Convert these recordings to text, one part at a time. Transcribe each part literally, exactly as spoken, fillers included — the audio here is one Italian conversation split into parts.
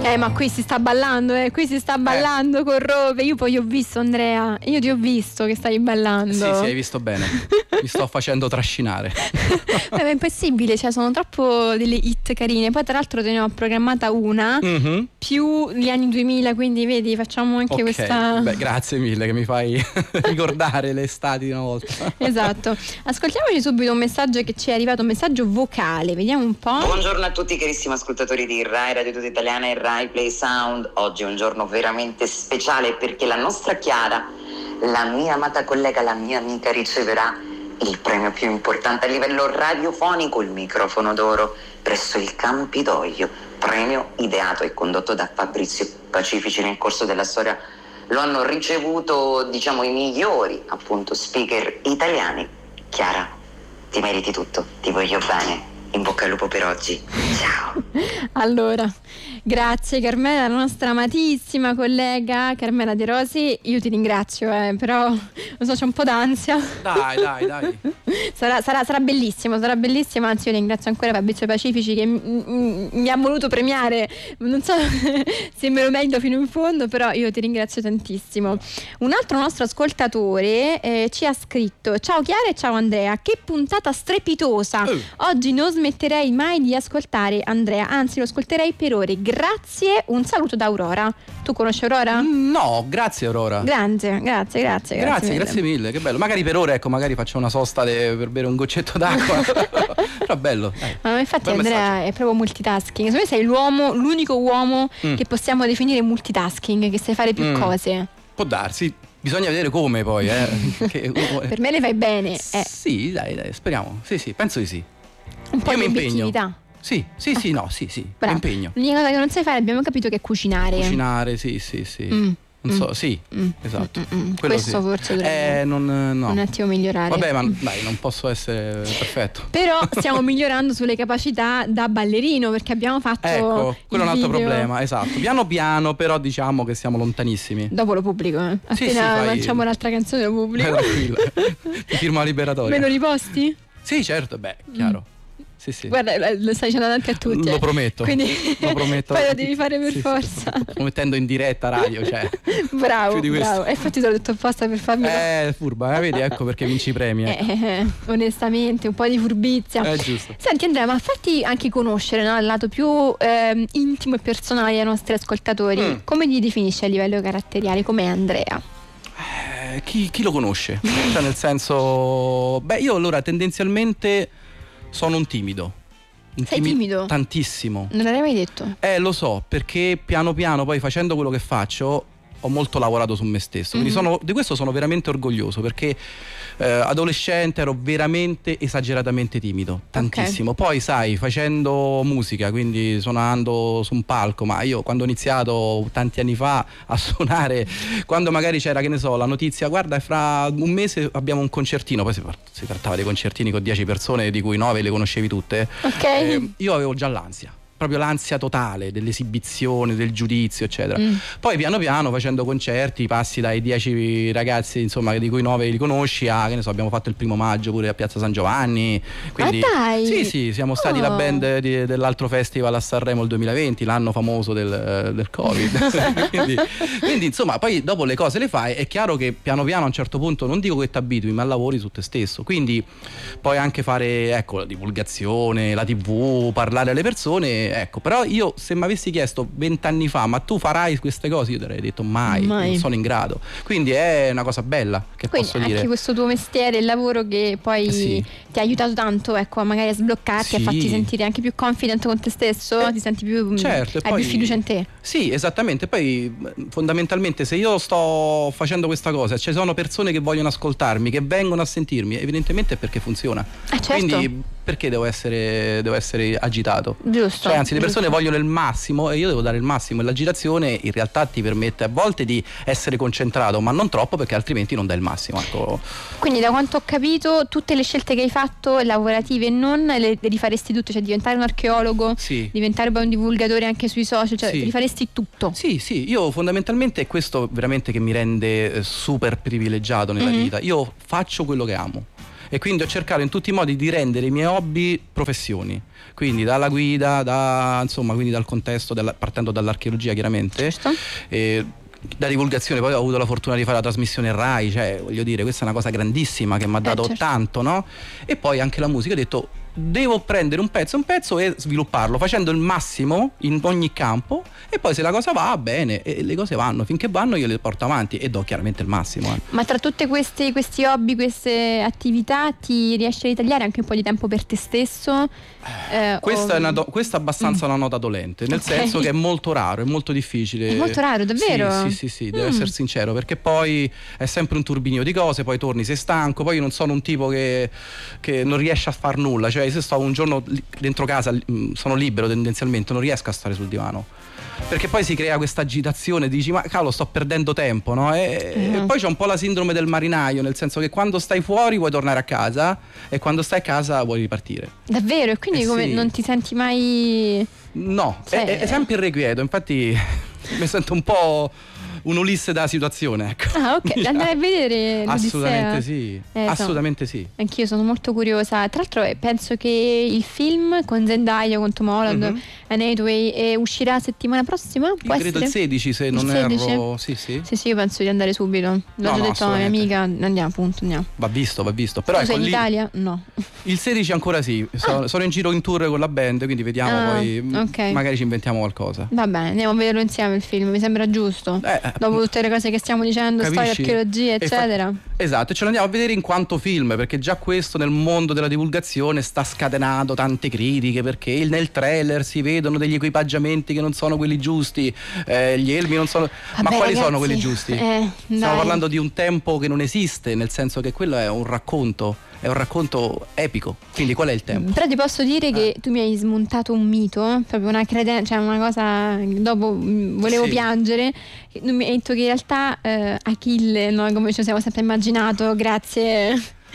Eh, ma qui si sta ballando, eh, qui si sta ballando eh. con Rove. Io poi ho visto, Andrea, io ti ho visto che stai ballando. Sì, sì, hai visto bene. Mi sto facendo trascinare. È impossibile, cioè sono troppo delle hit carine. Poi tra l'altro te ne ho programmata una mm-hmm. più gli anni duemila, quindi vedi, facciamo anche okay. questa. Beh, grazie mille che mi fai ricordare le estati di una volta. Esatto. Ascoltiamoci subito un messaggio che ci è arrivato, un messaggio vocale, vediamo un po'. Buongiorno a tutti carissimi ascoltatori di Rai Radio Tutta Italiana e Rai Play Sound. Oggi è un giorno veramente speciale perché la nostra Chiara, la mia amata collega, la mia amica, riceverà il premio più importante a livello radiofonico, il microfono d'oro presso il Campidoglio, premio ideato e condotto da Fabrizio Pacifici. Nel corso della storia lo hanno ricevuto, diciamo, i migliori appunto speaker italiani. Chiara, ti meriti tutto, ti voglio bene. In bocca al lupo per oggi, ciao. Allora, grazie Carmela, la nostra amatissima collega Carmela De Rosi. Io ti ringrazio, eh, però lo so, c'è un po' d'ansia. Dai, dai, dai. Sarà, sarà, sarà bellissimo, sarà bellissimo. Anzi, io ringrazio ancora Fabrizio Pacifici che m- m- mi ha voluto premiare. Non so se me lo merito fino in fondo, però io ti ringrazio tantissimo. Un altro nostro ascoltatore eh, ci ha scritto: ciao Chiara e ciao Andrea, che puntata strepitosa. Uh. Oggi non smetterei mai di ascoltare Andrea, anzi lo ascolterei per ore. Grazie, un saluto da Aurora. Tu conosci Aurora? No, grazie Aurora. Grazie, grazie, grazie. Grazie, grazie mille, mille che bello. Magari per ore, ecco, magari faccio una sosta de, per bere un goccetto d'acqua. Però bello. Eh. Ma infatti Andrea messaggio. È proprio multitasking. Secondo me sei l'uomo, l'unico uomo mm. che possiamo definire multitasking, che sai fare più mm. cose. Può darsi. Bisogna vedere come poi, eh. che, per me le fai bene. Eh. Sì, dai, dai, speriamo. Sì, sì, penso di sì. Un po' Io di mi obiettività. Impegno. Sì, sì, sì, no, sì, sì. Mi impegno. L'unica cosa che non sai fare, abbiamo capito, che è cucinare. Cucinare, sì, sì, sì. Mm. Non so, sì, mm. esatto. Mm, mm, Questo sì. forse dovrebbe eh, non, no. un attimo migliorare. Vabbè, ma dai, non posso essere perfetto. Però stiamo migliorando sulle capacità da ballerino, perché abbiamo fatto. Ecco, quello è un altro video. problema, esatto. Piano piano, però diciamo che siamo lontanissimi. Dopo lo pubblico, eh. Appena sì, sì, fai... lanciamo un'altra canzone lo pubblico. Vai tranquilla. Ti firmo la liberatoria. Me lo riposti? Sì, certo, beh, chiaro. Mm. Sì, sì. Guarda, lo stai dicendo davanti a tutti. Lo eh. prometto. Quindi lo prometto. Poi lo devi fare per sì, forza. Sì. Sto mettendo in diretta radio, cioè. Bravo, bravo. E infatti te l'ho detto apposta per farmi. Eh, furba, eh, vedi, ecco perché vinci i premi. Eh. Eh, onestamente, un po' di furbizia. È giusto. Senti Andrea, ma fatti anche conoscere, no, il lato più eh, intimo e personale ai nostri ascoltatori. Mm. Come ti definisci a livello caratteriale? Com'è Andrea? Eh, chi, chi lo conosce? Cioè, nel senso, beh, io allora tendenzialmente sono un timido. Un Sei timi- timido? Tantissimo. Non l'avrei mai detto. Eh, lo so, perché piano piano poi facendo quello che faccio ho molto lavorato su me stesso, quindi mm-hmm. sono, di questo sono veramente orgoglioso, perché eh, adolescente ero veramente esageratamente timido, tantissimo. Okay. Poi sai, facendo musica, quindi suonando su un palco, ma io quando ho iniziato tanti anni fa a suonare, quando magari c'era, che ne so, la notizia, guarda fra un mese abbiamo un concertino, poi si, si trattava di concertini con dieci persone di cui nove le conoscevi tutte, okay. eh, io avevo già l'ansia, proprio l'ansia totale dell'esibizione, del giudizio, eccetera. Mm. Poi piano piano facendo concerti passi dai dieci ragazzi, insomma, di cui nove li conosci, a, che ne so, abbiamo fatto il primo maggio pure a Piazza San Giovanni. Quindi, ma dai! Sì, sì, siamo stati oh. la band di, dell'altro festival a Sanremo il duemilaventi, l'anno famoso del, del Covid. quindi, quindi insomma, poi dopo le cose le fai, è chiaro che piano piano a un certo punto non dico che ti abitui, ma lavori su te stesso. Quindi poi anche fare, ecco, la divulgazione, la tivù, parlare alle persone. Ecco, però io se mi avessi chiesto vent'anni fa, ma tu farai queste cose, io ti avrei detto mai, mai, non sono in grado. Quindi è una cosa bella che quindi posso anche dire. Questo tuo mestiere, il lavoro che poi sì. ti ha aiutato tanto, ecco, magari a sbloccarti, sì. a farti sentire anche più confident con te stesso, eh, ti senti più, certo, hai poi, più fiducia in te. Sì, esattamente. Poi fondamentalmente se io sto facendo questa cosa, ci sono persone che vogliono ascoltarmi, che vengono a sentirmi, evidentemente è perché funziona. Ah, certo. Quindi perché devo essere, devo essere agitato? Giusto. Cioè, anzi, le persone giusto. vogliono il massimo e io devo dare il massimo, e l'agitazione in realtà ti permette a volte di essere concentrato, ma non troppo, perché altrimenti non dai il massimo, ecco. Quindi da quanto ho capito tutte le scelte che hai fatto, lavorative e non, le, le rifaresti tutte, cioè diventare un archeologo, sì. diventare poi un divulgatore anche sui social, cioè sì. rifaresti tutto? Sì, sì, io fondamentalmente è questo veramente che mi rende super privilegiato nella mm-hmm. vita. Io faccio quello che amo. e quindi ho cercato in tutti i modi di rendere i miei hobby professioni, quindi dalla guida, da, insomma, quindi dal contesto, della, partendo dall'archeologia chiaramente, Giusto. e da divulgazione. Poi ho avuto la fortuna di fare la trasmissione Rai, cioè voglio dire, questa è una cosa grandissima che mi ha dato certo. tanto, no? E poi anche la musica, ho detto devo prendere un pezzo un pezzo e svilupparlo facendo il massimo in ogni campo, e poi se la cosa va bene, e le cose vanno, finché vanno io le porto avanti e do chiaramente il massimo, eh. Ma tra tutte queste, questi hobby, queste attività, ti riesci a ritagliare anche un po' di tempo per te stesso? Eh, Questa, o... è una do- questa è abbastanza mm. una nota dolente, nel Okay. senso che è molto raro, è molto difficile. È molto raro, davvero? Sì, sì, sì, sì, devo Mm. essere sincero, perché poi è sempre un turbinio di cose, poi torni, sei stanco, poi io non sono un tipo che, che non riesce a far nulla, cioè se sto un giorno li- dentro casa, mh, sono libero tendenzialmente, non riesco a stare sul divano. Perché poi si crea questa agitazione, dici ma cavolo sto perdendo tempo, no? E, Uh-huh. e poi c'è un po' la sindrome del marinaio, nel senso che quando stai fuori vuoi tornare a casa e quando stai a casa vuoi ripartire. Davvero? E quindi Eh come sì. non ti senti mai... No, Cioè- è, è sempre irrequieto, infatti mi sento un po' un Ulisse della situazione, ecco. Ah, ok, andare a vedere l'Odissea. Assolutamente sì, Eh, so. assolutamente sì. Anch'io sono molto curiosa. Tra l'altro eh, penso che il film con Zendaya, con Tom Holland, Mhm. Anne Hathaway, eh, uscirà settimana prossima? Può Io credo essere? il sedici, se Il non sedici? erro. Sì, sì. Sì, sì, io penso di andare subito. L'ho No, già no, detto alla mia assolutamente. amica, andiamo appunto, andiamo. Va visto, va visto. Però Tu ecco sei in lì, Italia? No. il sedici ancora sì. Sono, sono in giro in tour con la band, quindi vediamo Ah, poi. m- ok. Magari ci inventiamo qualcosa. Va bene, andiamo a vederlo insieme il film, mi sembra giusto. Eh, Dopo tutte le cose che stiamo dicendo, storia, capisci? archeologia, E fa- eccetera. Esatto, e ce lo andiamo a vedere in quanto film, perché già questo nel mondo della divulgazione sta scatenando tante critiche, perché il- nel trailer si vedono degli equipaggiamenti che non sono quelli giusti, eh, gli elmi non sono... ma Vabbè, quali sono ragazzi, quelli giusti? eh, Stiamo dai. parlando di un tempo che non esiste, nel senso che quello è un racconto, è un racconto epico, quindi qual è il tempo? Però ti posso dire che Eh. tu mi hai smontato un mito, proprio una credenza, cioè una cosa che dopo mh, volevo Sì. piangere. Non mi hai detto che in realtà eh, Achille, no, come ci siamo sempre immaginato, grazie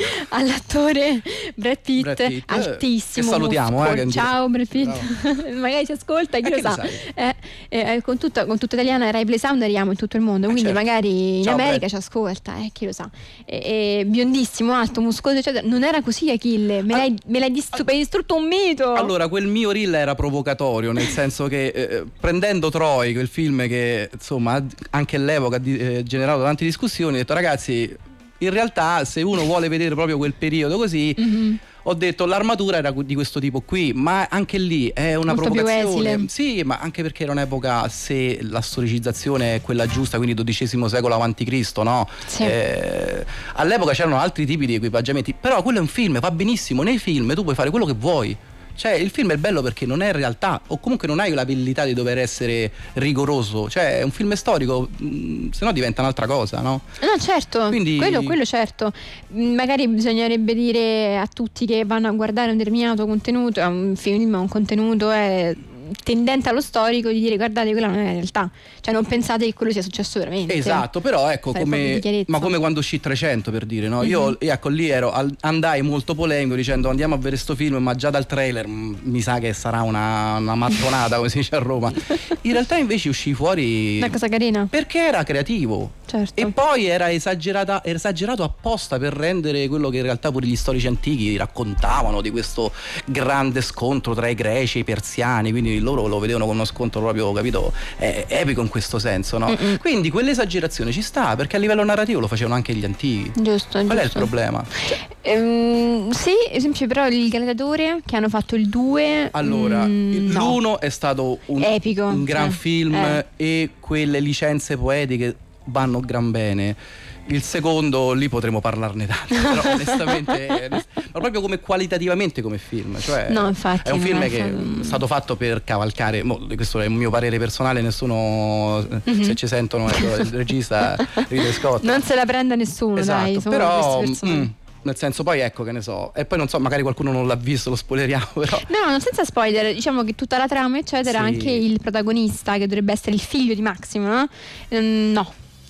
all'attore Brad Pitt, Brad Pitt, altissimo. che salutiamo, muscolo. eh, che in giro- Ciao Brad Pitt, magari ci ascolta, chi Eh, lo che ne sa. sai? Eh, eh, con tutta con tutta italiana Rai Play Sound arriviamo in tutto il mondo, quindi certo. magari in Ciao, America Brad. ci ascolta, eh, chi lo sa. E, e biondissimo, alto, muscoloso, eccetera. Non era così Achille, me Al- l'hai, me l'hai distru- hai distrutto un mito. Allora, quel mio reel era provocatorio, nel senso che eh, prendendo Troy, quel film che insomma ha- anche all'epoca ha di- eh, generato tante discussioni, ho detto ragazzi, in realtà se uno vuole vedere proprio quel periodo così, Mhm. ho detto l'armatura era di questo tipo qui, ma anche lì è una Molto più provocazione. esile. Sì, ma anche perché era un'epoca, se la storicizzazione è quella giusta, quindi dodicesimo secolo avanti Cristo, no? Sì. Eh, all'epoca c'erano altri tipi di equipaggiamenti, però quello è un film, va benissimo, nei film tu puoi fare quello che vuoi. Cioè il film è bello perché non è realtà, o comunque non hai l'abilità di dover essere rigoroso, cioè è un film storico, mh, se no diventa un'altra cosa, no? No, certo, Quindi- quello, quello certo. Mm, Magari bisognerebbe dire a tutti che vanno a guardare un determinato contenuto, a un film, a un contenuto è tendente allo storico, di dire guardate, quella non è la realtà, cioè non pensate che quello sia successo veramente. Esatto, però ecco, Fare un po' di come, chiarezza. ma come quando uscì trecento, per dire, no? Mhm. Io ecco lì ero al- andai molto polemico dicendo andiamo a vedere sto film, ma già dal trailer mh, mi sa che sarà una, una mattonata, come si dice a Roma. In realtà invece uscì fuori Una cosa carina, perché era creativo. certo. E poi era esagerata, era esagerato apposta per rendere quello che in realtà pure gli storici antichi raccontavano, di questo grande scontro tra i greci e i persiani, quindi loro lo vedevano come uno scontro proprio, capito, eh, epico in questo senso, no? Mm-mm. Quindi quell'esagerazione ci sta, perché a livello narrativo lo facevano anche gli antichi. Giusto, Qual è il giusto. problema? Ehm, sì, ad esempio però il Gladiatore che hanno fatto il due, Allora, mm, il- no. l'uno è stato un, Epico, un gran eh, film eh. e quelle licenze poetiche vanno gran bene. Il secondo lì potremo parlarne tanto, però onestamente è- ma proprio come qualitativamente come film, cioè No, infatti, è un non film è che stato- è stato fatto per cavalcare, mo, questo è un mio parere personale, nessuno Mhm. se ci sentono, ecco, il regista Ridley Scott. Non se la prenda nessuno, Esatto, dai, sono però questi personaggi. mm, nel senso poi ecco che ne so, e poi non so, magari qualcuno non l'ha visto, lo spoileriamo, però No, no, senza spoiler, diciamo che tutta la trama, eccetera, Sì. anche il protagonista, che dovrebbe essere il figlio di Massimo, no? Ehm, no.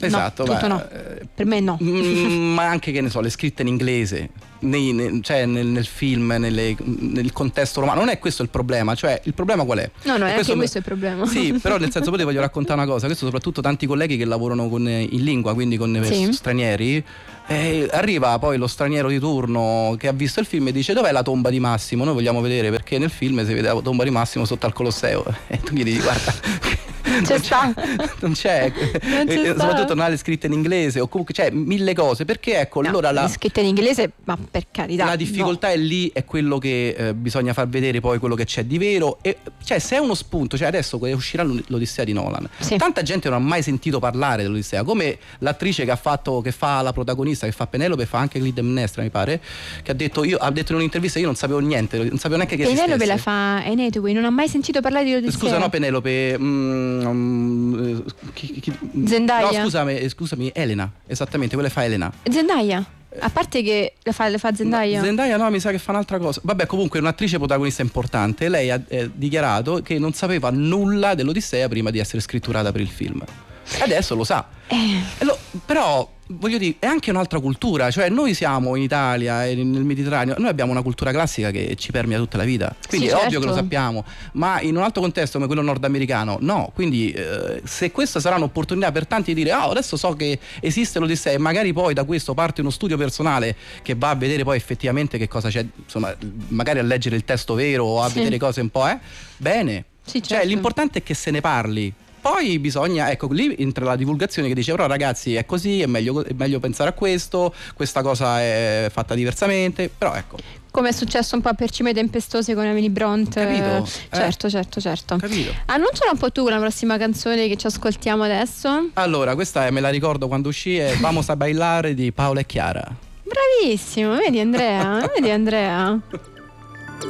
Esatto, no, tutto ma, no. Per me no. Mm, ma anche, che ne so, le scritte in inglese, nei, nei, cioè nel, nel film, nelle, nel contesto romano. Non è questo il problema, cioè il problema qual è? No, no, è questo anche questo è il problema. Sì, però nel senso, poi ti voglio raccontare una cosa, questo soprattutto tanti colleghi che lavorano con, in lingua, quindi con sì. stranieri. Eh, arriva poi lo straniero di turno che ha visto il film e dice: dov'è la tomba di Massimo? Noi vogliamo vedere, perché nel film si vede la tomba di Massimo sotto al Colosseo. E tu gli dici: guarda, c'è non, sta. c'è, non c'è, non c'è e, sta. soprattutto non ha le scritte in inglese, o comunque c'è mille cose, perché ecco, no, allora la, le scritte in inglese, ma per carità, la difficoltà no. è lì, è quello che eh, bisogna far vedere poi quello che c'è di vero. E cioè, se è uno spunto, cioè adesso uscirà l'Odissea di Nolan, sì. tanta gente non ha mai sentito parlare dell'Odissea, come l'attrice che ha fatto, che fa la protagonista, che fa Penelope, fa anche Clitemnestra, mi pare, che ha detto, io ha detto in un'intervista: io non sapevo niente, non sapevo neanche che esistesse. Penelope la fa Anne Hathaway, non ha mai sentito parlare di Odissea. Scusa, no, Penelope, mm, mm, chi, chi, Zendaya. No, scusami, scusami, Elena, esattamente, quella fa Elena. Zendaya. A parte che la fa, la fa Zendaya. Zendaya no, mi sa che fa un'altra cosa. Vabbè, comunque è un'attrice protagonista importante. Lei ha eh, dichiarato che non sapeva nulla dell'Odissea prima di essere scritturata per il film. Adesso lo sa. Eh. Lo, però voglio dire, è anche un'altra cultura. Cioè, noi siamo in Italia e nel Mediterraneo, noi abbiamo una cultura classica che ci permea tutta la vita. Quindi sì, è certo. ovvio che lo sappiamo. Ma in un altro contesto come quello nordamericano, no. Quindi eh, se questa sarà un'opportunità per tanti di dire: ah, oh, adesso so che esiste l'Odissea, e magari poi da questo parte uno studio personale che va a vedere poi effettivamente che cosa c'è, insomma, magari a leggere il testo vero o a sì. vedere cose un po', eh bene. Sì, certo. Cioè, l'importante è che se ne parli. Poi bisogna, ecco, lì entra la divulgazione che dice: però ragazzi, è così, è meglio, è meglio pensare a questo, questa cosa è fatta diversamente. Però ecco, come è successo un po' per Cime Tempestose con Emily Bront. Capito? Certo, eh. certo, certo. Capito. Annunciala un po' tu la prossima canzone che ci ascoltiamo adesso. Allora, questa è, me la ricordo quando uscì, è Vamos a Bailare di Paola e Chiara. Bravissimo, vedi Andrea, vedi Andrea.